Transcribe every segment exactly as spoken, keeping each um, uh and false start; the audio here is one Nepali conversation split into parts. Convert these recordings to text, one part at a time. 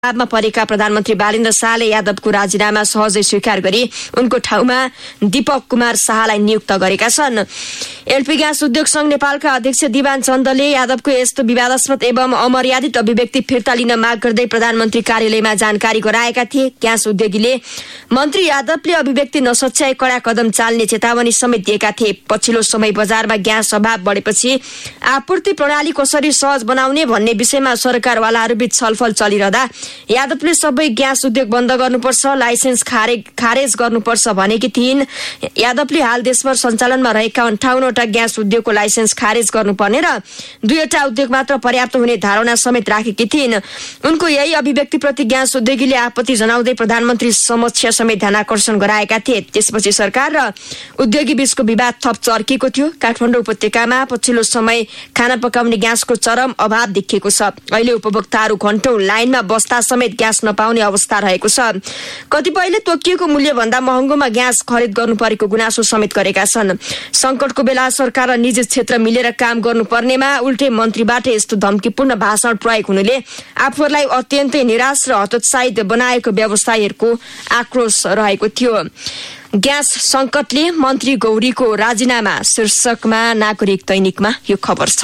दबावमा परेका प्रधानमन्त्री बालेन्द्र शाहले यादवको राजीनामा सहजै स्वीकार गरी उनको ठाउँमा दीपक कुमार शाहलाई नियुक्त गरेका छन्। एलपी ग्यास उद्योग संघ नेपालका अध्यक्ष दिवान चन्दले यादवको यस्तो विवादास्पद एवं अमर्यादित अभिव्यक्ति फिर्ता लिन माग गर्दै प्रधानमन्त्री कार्यालयमा जानकारी गराएका थिए। ग्यास उद्योगीले मन्त्री यादवले अभिव्यक्ति नसच्याई कडा कदम चाल्ने चेतावनी समेत दिएका थिए। पछिल्लो समय बजारमा ग्यास अभाव बढेपछि आपूर्ति प्रणाली कसरी सहज बनाउने भन्ने विषयमा सरकारवालाहरूबीच छलफल चलिरहँदा यादवले सबै ग्यास उद्योग बन्द गर्नुपर्छ, लाइसेन्स खारेज खारेज गर्नुपर्छ भनेकी थिइन्। यादवले हाल देशभर सञ्चालनमा रहेका अन्ठाउन्नवटा ग्यास उद्योगको लाइसेन्स खारेज गर्नुपर्ने र दुईवटा उद्योग मात्र पर्याप्त हुने धारणा समेत राखेकी थिइन्। उनको यही अभिव्यक्तिप्रति ग्यास उद्योगीले आपत्ति जनाउँदै प्रधानमन्त्री समक्ष समेत ध्यानाकर्षण गराएका थिए। त्यसपछि सरकार र उद्योगी बीचको विवाद थप चर्किएको थियो। काठमाडौँ उपत्यकामा पछिल्लो समय खाना पकाउने ग्यासको चरम अभाव देखिएको छ। अहिले उपभोक्ताहरू घण्टौं लाइनमा बस्दा समेत ग्यास नपाउने अवस्था रहेको छ। कतिपयले तोकिएको मूल्य भन्दा महँगोमा ग्यास खरिद गर्नु परेको गुनासो समेत गरेका छन्। संकटको बेला सरकार र निजी क्षेत्र मिलेर काम गर्नुपर्नेमा उल्टे मन्त्रीबाट यस्तो धम्कीपूर्ण भाषण प्रयोग हुनुले आफूहरूलाई अत्यन्तै निराश र हतोत्साहित बनाएको व्यवसायीहरूको आक्रोश रहेको थियो। ग्यास संकटले मन्त्री गौरीको राजीनामा शीर्षकमा नागरिक दैनिकमा यो खबर छ।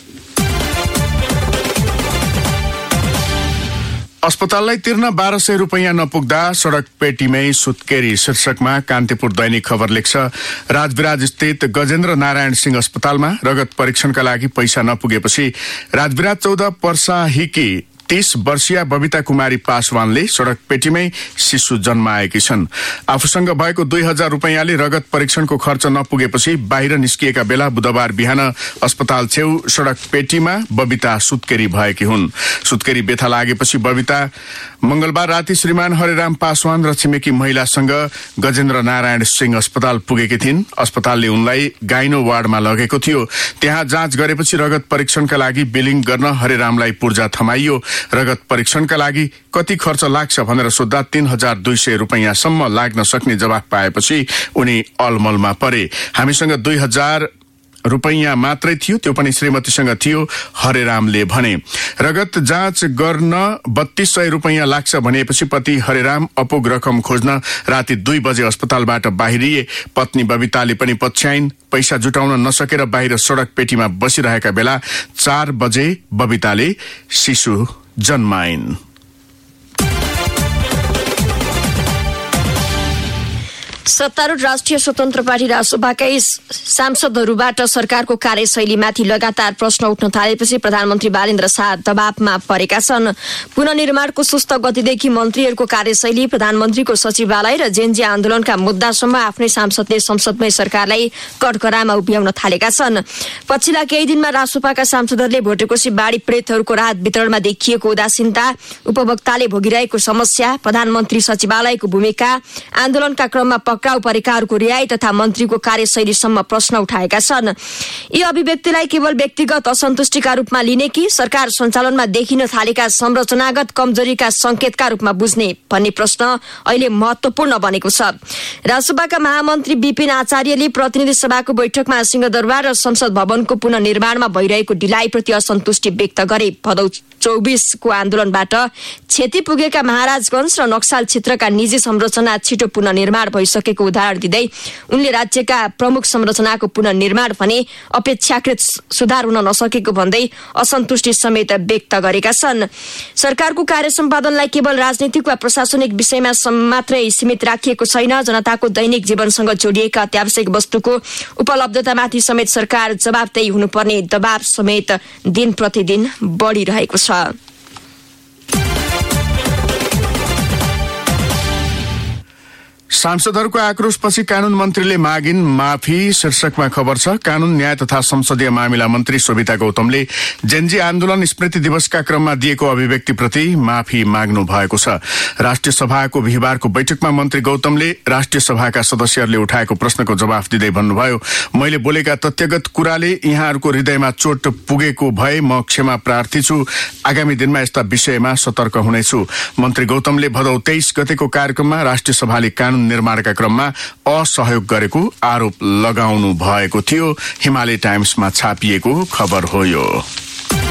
अस्पताललाई तिर्न बाह्र सय रुपियाँ नपुग्दा सड़क पेटीमै सुत्केरी शीर्षकमा कान्तिपुर दैनिक खबर लेख्छ। राजविराज स्थित गजेन्द्र नारायण सिंह अस्पतालमा रगत परीक्षणका लागि पैसा नपुगेपछि राजविराज चौध पर्साहीकी तीस वर्षीय बबिता कुमारी पासवानले सड़क पेटीमै शिशु जन्माएकी छन्। आफूसँग भएको दुई हजार रुपियाँले रगत परीक्षणको खर्च नपुगेपछि बाहिर निस्किएका बेला बुधबार बिहान अस्पताल छेउ सड़क पेटीमा बबिता सुत्केरी भएकी हुन्। सुत्केरी व्यथा लागेपछि बबिता मंगलबार राति श्रीमान हरेराम पासवान र छिमेकी महिलासँग गजेन्द्र नारायण सिंह अस्पताल पुगेकी थिइन्। अस्पतालले उनलाई गाइनो वार्डमा लगेको थियो। त्यहाँ जाँच गरेपछि रगत परीक्षणका लागि बिलिङ गर्न हरेरामलाई पूर्जा थमाइयो। रगत परीक्षणका लागि कति खर्च लाग्छ भनेर सोद्धा तीन हजार दुई सय रुपियाँसम्म लाग्न सक्ने जवाफ पाएपछि उनी अलमलमा परे। हामीसँग दुई हजार रुपैयाँ मात्रै थियो, त्यो पनि श्रीमतीसँग थियो, हरेरामले भने। रगत जाँच गर्न बत्तीस सय रुपैयाँ लाग्छ भनेपछि पति हरेराम अपुग रकम खोज्न राति दुई बजे अस्पतालबाट बाहिरिए। पत्नी बबिताले पनि पछ्याइन्। पैसा जुटाउन नसकेर बाहिर सड़क पेटीमा बसिरहेका बेला चार बजे बबिताले शिशु जन्माइन्। सत्तारूढ़ राष्ट्रिय स्वतन्त्र पार्टी रासपाकै सांसदहरूबाट सरकारको कार्यशैलीमाथि लगातार प्रश्न उठ्न थालेपछि प्रधानमन्त्री बालेन्द्र शाह दबावमा परेका छन्। पुनर्निर्माणको सुस्त गतिदेखि मन्त्रीहरूको कार्यशैली, प्रधानमन्त्रीको सचिवालय र जेनजी आन्दोलनका मुद्दासम्म आफ्नै सांसदले संसदमै सरकारलाई कटघरामा उभ्याउन थालेका छन्। पछिल्ला केही दिनमा रासपाका सांसदहरूले भोटेकोशी बाढी पीड़ितहरूको राहत वितरणमा देखिएको उदासीनता, उपभोक्ताले भोगिरहेको समस्या, प्रधानमन्त्री सचिवालयको भूमिका, आन्दोलनका क्रममा पक्राउ परेकाहरूको रिहाई तथा मन्त्रीको कार्यशैलीसम्म प्रश्न उठाएका छन्। यी अभिव्यक्तिलाई केवल व्यक्तिगत असन्तुष्टिका रूपमा लिने कि सरकार सञ्चालनमा देखिन थालेका संरचनागत कमजोरीका संकेतका रूपमा बुझ्ने भन्ने प्रश्न अहिले महत्वपूर्ण बनेको छ। रासपाका महामन्त्री विपिन आचार्यले प्रतिनिधि सभाको बैठकमा सिंहदरबार र संसद भवनको पुनर्निर्माणमा भइरहेको ढिलाइप्रति असन्तुष्टि व्यक्त गरे। भदौ चौबीसको आन्दोलनबाट क्षति पुगेका महाराजगंज र नक्साल क्षेत्रका निजी संरचना छिटो पुनर्निर्माण भइसकेको उदाहरण दिँदै उनले राज्यका प्रमुख संरचनाको पुनर्निर्माण भने अपेक्षाकृत सुधार हुन नसकेको भन्दै असन्तुष्टि समेत व्यक्त गरेका छन्। सरकारको कार्य सम्पादनलाई केवल राजनीतिक वा प्रशासनिक विषयमा मात्रै सीमित राखिएको छैन। जनताको दैनिक जीवनसँग जोडिएका अत्यावश्यक वस्तुको उपलब्धतामाथि समेत सरकार जवाबदेही हुनुपर्ने दबाव समेत दिन प्रतिदिन बढिरहेको छ। सांसदहरूको आक्रोशपछि कानून मन्त्रीले मागिन् माफी शीर्षकमा खबर छ। कानून न्याय तथा संसदीय मामिला मन्त्री शोभिता गौतमले जेनजी आन्दोलन स्मृति दिवसका क्रममा दिएको अभिव्यक्तिप्रति माफी माग्नु भएको छ। राष्ट्रिय सभाको बिहिबारको बैठकमा मन्त्री गौतमले राष्ट्रिय सभाका सदस्यहरूले उठाएको प्रश्नको जवाफ दिँदै भन्नुभयो, मैले बोलेका तथ्यगत कुराले यहाँहरूको हृदयमा चोट पुगेको भए म क्षमा प्रार्थी छु। आगामी दिनमा यस्ता विषयमा सतर्क हुनेछु। मन्त्री गौतमले भदौ तेइस गतेको कार्यक्रममा राष्ट्रिय सभाले कानून निर्माणका क्रममा असहयोग गरेको आरोप लगाउनु भएको थियो। हिमालय टाइम्समा छापिएको खबर हो यो।